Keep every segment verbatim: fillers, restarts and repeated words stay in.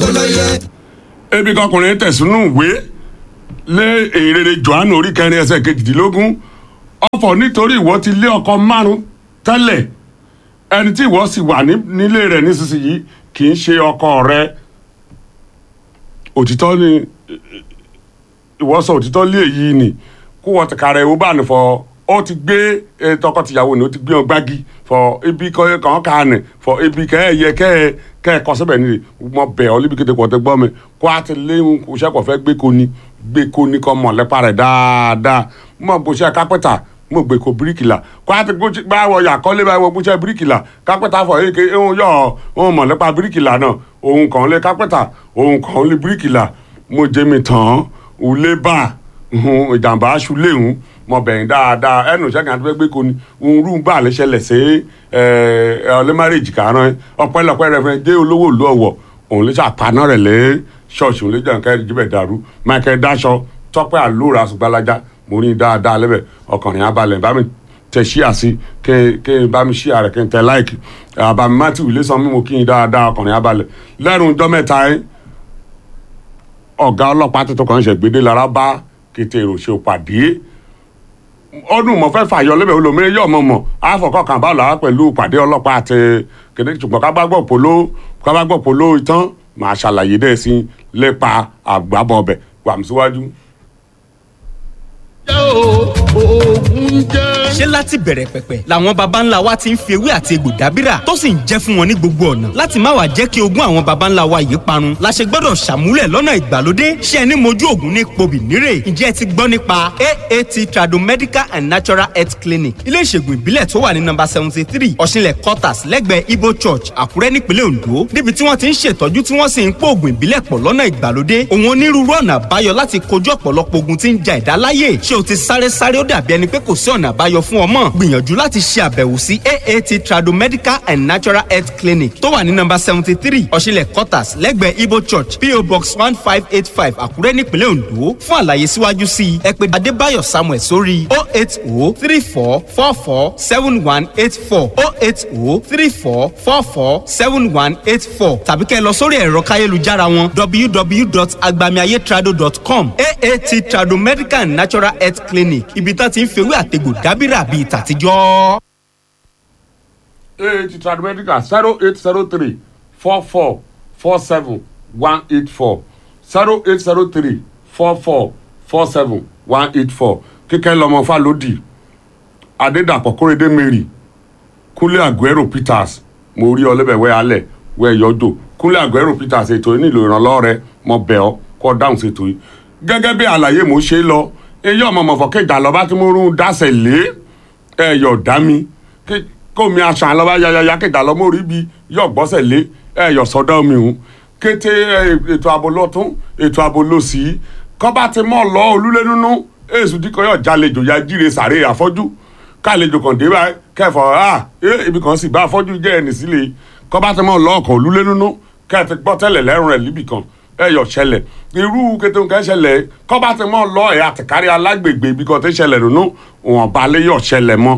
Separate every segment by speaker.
Speaker 1: lóye.
Speaker 2: ebi kọkùnrin tẹ̀sùnú ìwé lé èrèrè johannu orí kẹrin ẹsẹ̀ kejìdínlógún ọ̀fọ̀ nítorí ìwọ ti lé ọkọ márùn tẹ́lẹ̀ ẹni tí ìwọ sì wà nílé rẹ̀ nísinsìnyí kì í ṣe ọkọ rẹ òtítọ́ ni ìwọ sọ òtítọ́ lé èyí ni kó wọ́n ti kàrẹ̀ ìwọ bá ní fọ ó ti gbé tọkọtìyàwó ni ó ti gbé wọn gbági fọ ibi kan kàn ní fọ ibi kẹ́ ẹ yẹ kẹ́ ẹ kẹ́ ẹ kọ́ síbẹ̀ nílé mo bẹ̀ ọ́ níbi kété pọ̀tẹ́ gbọ́ mi kó a ti léwu kó sẹ́kọ̀ọ́ fẹ́ gbé ko ni gbé ko ni kọ́ mọ̀ lẹ́pà rẹ̀ dáadáa mo bó ṣe kápẹ́tà mo gbé ko bíríkìlà kó a ti gbá wọ yàkọ́lé bá wọ búṣẹ́ bíríkìlà kápẹ́tà fọ èké òun yọ òun mọ̀ lẹ́pà bíríkìlà náà òun kàn lé kápẹ́tà òun kàn lé bíríkìlà mo jẹ́ mi tán òun lé bá ìjàmbá aṣù léhùn mo bẹ̀yìn dáadáa ẹnu ìṣẹ́gun àti gbẹ́gbẹ́ kò ní òun rú bá àlẹ́ ṣẹlẹ̀ sí ọlẹ́márèjì kàrán ọpẹ́lọpẹ́ rẹ fẹ́ dé olówó ìlú ọ̀wọ̀ òun lè ṣàpaná rẹ̀ lé ṣọ́ọ̀ṣì òun lè jẹ́ nǹkan ẹ̀jú bẹ̀ dàrú michael daṣọ tọ́pẹ́ àlóra ṣùgbọ́lájà mo rí dáadáa lẹ́bẹ̀ ọkùnrin abalẹ̀ bá mi tẹ ṣíà sí kí n bá mi ṣíà rẹ̀ kí n tẹ láìkì àbámi matthew ilé san mímu kí n dáadáa ọkùnrin abalẹ̀ lẹ́rùn ọjọ́ mẹ́ta ọ̀gá ọlọ́pàá tuntun kan ṣègbédé lára bá kété èrò ṣe pàdé ọdún mọ̀ fẹ́ fàyọ lẹ́bẹ̀ olómìnira yọ̀ mọ̀ mọ̀ àfọ̀kọ́ kan bá làá pẹ̀lú pàdé ọlọ́pàá àti kéde ṣùgbọ́n ká bá gbọ́ polo ká bá gbọ́ polo ìtàn máa ṣàlàyé dẹ́ sí lépa àgbàbọ̀ ọbẹ̀ wàm síwájú.
Speaker 3: ṣé láti bẹ̀rẹ̀ pẹ̀pẹ̀ làwọn baba ńlá wa ti ń fi ewé àti egbò dábìrà tó sì ń jẹ́ fún wọn ní gbogbo ọ̀nà láti má wàá jẹ́ kí ogún àwọn baba ńlá wa yìí parun la ṣe gbọ́dọ̀ ṣàmúlẹ̀ lọ́nà ìgbàlódé ṣé ẹni mojú ògùn ní pobì nírè ǹjẹ́ ẹ ti gbọ́ nípa A A T Tradomedical and Natural Health Clinic ilé ìṣègùn ìbílẹ̀ tó wà ní nọ́mbà seventy three ọ̀ṣinlẹ̀ quarters lẹ́gbẹ̀ẹ́ Ibo Church Àkúrẹ́ nípínlẹ̀ Ondo níbi tí wọ́n ti ń ṣètọ́jú tí wọ́n sì ń pò ògùn ìbílẹ̀ pọ̀ lọ́nà ìgbàlódé òun onírúurú ọ̀nà àbáyọ láti kojú ọ̀pọ̀lọpọ̀ ogun tí ń ja ẹ̀dá láyè ṣé o ti sáré sáré ó dàbí ẹni pé kò sí ọ̀nà àbáyọ fún ọmọ gbìyànjú láti ṣe àbẹ̀wò sí A A T Tradomedical and Natural Health Clinic tó wà ní nọ́mbà seventy three ọ̀ṣinlẹ̀ quarters lẹ́gbẹ̀ẹ́ Ibo Church P O Box one five eight five Àkúrẹ́ nípínlẹ̀ Ondo fún àlàyé síwájú sí i ẹ pè Adébáyọ̀ Samuel sórí oh eight oh three four four four seven one eight four oh eight oh three four four four seven one eight four tàbí kẹ́ ẹ lọ sórí ẹ̀rọ káyélujára wọn w w w dot agbamiayetrado dot com A A T Tradomedical and Natural Health Clinic ibi tán ti ń fewé àtegbò dábìrà bíi tàtijọ́.
Speaker 2: A A T Tradomedical zero eight zero three four four four seven one eight four zero eight zero three four four four seven one eight four kíkẹ́ lọ́mọ Fálódì Adédàpọ̀ Kóredé Mary Kúnlé Aguero Peters mo rí ọ lẹ́bẹ̀ wẹ́ alẹ̀ wẹ́ yọjọ́ Kúnlé Aguero Peters ètò yìí nílò ìrànlọ́wọ́ rẹ mo bẹ̀ ọ́ kọ́ dáhùn sí ètò yìí gẹ́gẹ́ bí àlàyé mo ṣe lọ eyín ọmọ mọ̀fọ́ kéjà lọ́ba tí mo rún dáṣẹ̀ lé ẹ̀yọ̀ dá mi kó mi aṣàn lọ́ba yayaya kéjà lọ́ mo rí bi yọ̀ gbọ́sẹ̀ lé ẹ̀yọ̀ sọ́dọ̀ mi hùn kété ètò ààbò lọ́tún ètò ààbò lọ́sì kọ́ba ti mọ̀ lọ olúlé nínú èsù díkọ̀ yọ̀ jálejò ya jíire sàré àfọ́jú kálejò kan dé báyìí kẹfọ́ ah ibi kan sì bá àfọ́jú jẹ́ ẹni sílẹ̀ kọ́ba ti mọ̀ lọ ọkọ̀ olúlé nínú kẹ́ẹ̀tì gbọ́ tẹ́lẹ̀ lẹ́rùn rẹ̀ líbì kan ẹyọ ṣẹlẹ̀ irú kété nǹkan ṣẹlẹ̀ kọba ti mọ lọ ẹ àtìkárí alágbègbè ibi kan tí ṣẹlẹ̀ nínú wọn balẹ yọ ṣẹlẹ̀ mọ́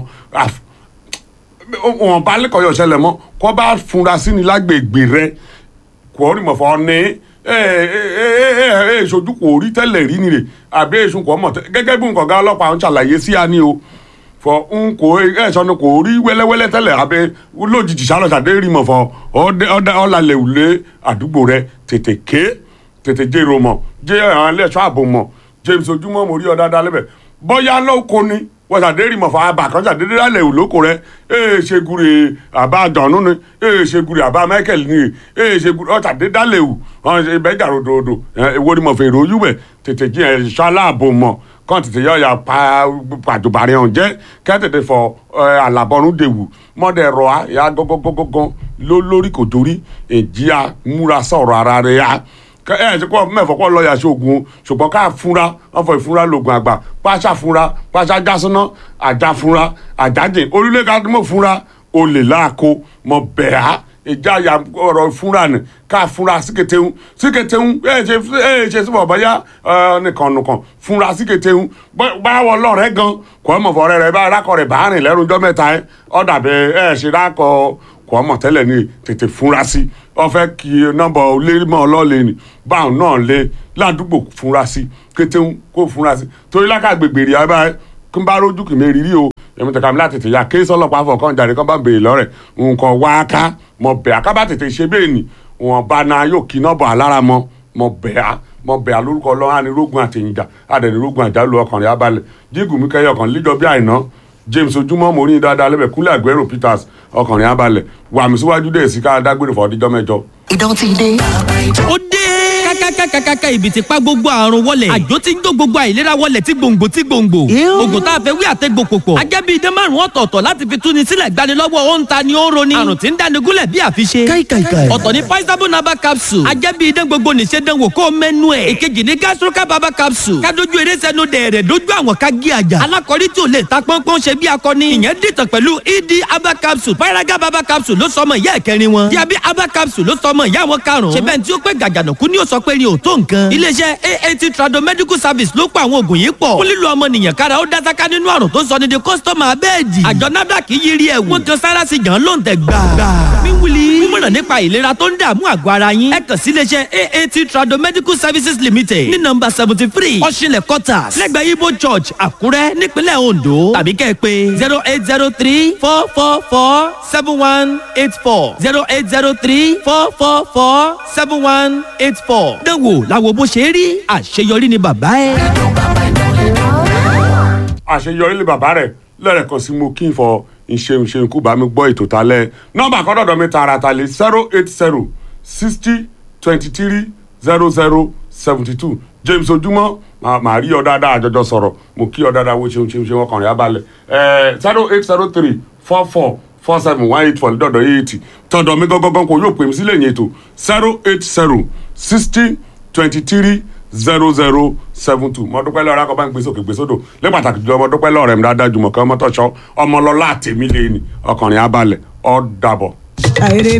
Speaker 2: wọn balẹ kọ yọ ṣẹlẹ̀ mọ́ kọba fúnra sí ni lágbègbè rẹ kò rí mọ̀fọ́ ní ẹ ẹ ẹ ẹ ṣojú kò rí tẹ́lẹ̀ rí ni rè àbí èṣù kò mọ̀ gẹ́gẹ́ bí nǹkan gá ọlọ́pàá ń ṣàlàyé sí àní o fọ n kò ẹ sọnù kò rí wẹ́lẹ́wẹ́lẹ́ tẹ́lẹ̀ abẹ lójijì sálọsàdé rí mọ̀fọ́ ọ̀làlẹ̀ òlé àdúgbò rẹ tètè ké tètè jẹ́ èrò mọ̀ jẹ́ àwọn ẹlẹ́ṣọ́ ààbò mọ̀ james ojúmọ́ mo rí ọ dáadáa lẹ́bẹ̀ bóyá lóko ni wọ́n ṣàdérí mọ̀ fún abà kan ṣàdérí lálẹ́ òlóko rẹ ee ṣe gure àbá àdánù ni ee ṣe gure àbá michael ni ee ṣe gure ọ̀ṣàdé dálẹ̀ wù ọ̀n ṣe bẹ́ẹ̀ jà ròdòdò èwo ni mo fẹ́ èrò oyúwẹ̀ tètè jẹ́ ẹ̀ṣọ́ aláàbò mọ̀ kàn tètè yọ ya pa pàjùbàrẹ̀ ọ̀hún jẹ́ kẹ́ tètè fọ àlàbọ̀rún dèwù mọ́dẹ̀ rọ̀ á ya gọ́gọ́gọ́gọ́ lórí kò torí èjì á múra sọ̀rọ̀ ara rẹ̀ á ẹ ṣe kọ́ mẹ́fọ́ kọ́ lọ́ọ̀yà ṣoògùn ṣùgbọ́n ká fúnra wọ́n fọ ìfúnra lògùn àgbà pàṣà fúnra pàṣà jásánná àjà fúnra àjájìn orílẹ̀ ká mọ̀ fúnra olè láàkó mọ̀ bẹ̀rẹ̀ ìjà ya ọ̀rọ̀ fúnra nì ká fúnra síkẹtẹ́hún síkẹtẹ́hún ẹ ṣe ẹ ṣe síbọ̀ bọ́yá nìkan nìkan fúnra síkẹtẹ́hún báwọ̀ lọ́rẹ́ gan kọ́ mọ̀ fọ́rẹ́ rẹ bá rákọ̀ rẹ̀ bá rìn lẹ́rùjọ́ mẹ́ta ẹ ọ̀dà bẹ́ẹ̀ ẹ ṣe rákọ̀ kọ́ mọ̀ tẹ́lẹ̀ ní tètè fúnra sí ọfẹ kí nọ́mbà olérìmọ ọlọlẹ ni báwọn náà lé ládùúgbò fúnra sí kété kó fúnra sí torí lákàgbègbè rí abá kí n bá rójú kì mí rírí o èmi tẹ̀ka mi láti tètè ya kéésì ọlọ́pàá fọkàn jáde kán bá béèrè lọ́rẹ̀ nǹkan wá ká mọ bẹ̀ àkábà tètè ṣe bẹ́ẹ̀ ni wọn bá na yóò kí nọ́bọ̀ alára mọ mọ bẹ̀ á mọ bẹ̀ á lórúkọ ọlọ́run ànirógun àtẹ̀yìnjà àdẹ̀nirógun àjálù ọkànrin abalẹ̀ jígùn mi kẹyọ ọkàn líjọ bí àìná James ojúmọ́ mo rí dáadáa lẹ́bẹ̀ kúnlẹ̀ àgbẹ̀rò Peters ọkànrin abalẹ̀ wà mí síwájú dé sí ká dágbére fọ́ọ́díjọ́ mẹ́jọ.
Speaker 1: ìdán ti dé.
Speaker 4: ó dé kákákákákáká ibi tí pa gbogbo àrùn wọlẹ̀ àjò tí ń jó gbogbo àìlera wọlẹ̀ tí gbòǹgbò tí gbòǹgbò oògùn tá a fẹ́ wí àtẹ́gbò pòpọ̀ ajẹ́bí idán márùn ọ̀tọ̀ọ̀tọ̀ láti fi túni sílẹ̀ gbani lọ́wọ́ ó ń ta ni ó ń roni àrùn tí ń dáni gúnlẹ̀ bí àfiṣe ọ̀tọ̀ ni Paisabo Naba capsule ajẹ́bí idán gbogbo nìṣe dánwò kó mẹ́nu ẹ̀ èkejì ni Gastroca Baba capsule kádojú eré sẹ́nu dẹ̀rẹ̀ dójú àwọn ká gé àjà alákọ̀rí tí ò lè ta pọ́npọ́n ṣe bí akọni ìyẹn dìtàn pẹ̀lú ed aba capsule Paraga Baba capsule ló sọmọ ìyá ẹ̀kẹrin wọn diabi aba capsule ló sọmọ ìyá wọn karùn-ún ṣe bẹ́ẹ̀ tí ó pẹ́ gàjànàkú ni ó sọ pé ni ò tó nǹkan iléeṣẹ́ A A T Trado Medical Service ló pa àwọn oògùn yìí pọ̀ fún lílo ọmọnìyàn kára ó dásáká nínú àrùn tó ń sọ ní di kọ́sítọ́mà abẹ́ẹ̀dì àjọ NAFDAC yìí rí ẹ̀wù wọ́n kan sára sí jàn ló ń tẹ̀ gbà. wíwúli mímọ̀ràn nípa ìlera tó ń dààmú àgọ́ ara yín ẹ kàn sí iléeṣẹ́ A A T Trado Medical Services Limited ní nọ́mbà seventy three ọ̀ṣinlẹ̀ quarters lẹ́gbẹ̀ẹ́ Ibo Church Àkúrẹ́ nípínlẹ̀ Ondo tàbí kẹ́ ẹ pé zero eight zero three four four four seven one eight four zero eight zero three four four four seven one eight four. dánwò làwọn bó ṣe rí àṣeyọrí ni bàbá ẹ.
Speaker 2: àṣeyọrí lè bàbá rẹ̀ lẹ́rẹ̀kan sí mo kí n fọ ìṣeun ṣeun kú bá mi gbọ́ ètò talẹ́ nọ́mbà kan dọ̀dọ̀ mi tààràtà lè zero eight zero sixty twenty three zero zero seventy two James ojúmọ́ màá rí ọ dáadáa àjọjọ sọ̀rọ̀ mo kí ọ dáadáa wo ṣeun ṣeun ṣeun ọkàn rẹ̀ abalẹ̀ zero eight zero three four four four seven one eight four dọ̀dọ̀ eighty tọ̀dọ̀ mi gángan kò yóò pè mí sílẹ̀ yẹn ètò zero eight zero sixty twenty three zero zero seven two mo dúpẹ́ lọ́rẹ́ akọ́ bá ń gbé sókè gbé sódò lé pàtàkì jùlọ mo dúpẹ́ lọ́rẹ́ mi dáadáa jùmọ̀ kí ọmọ tọ́ṣọ́ ọmọ lọ́lá àtẹ̀mí lé ní ọkùnrin abalẹ̀ ó dàbọ̀.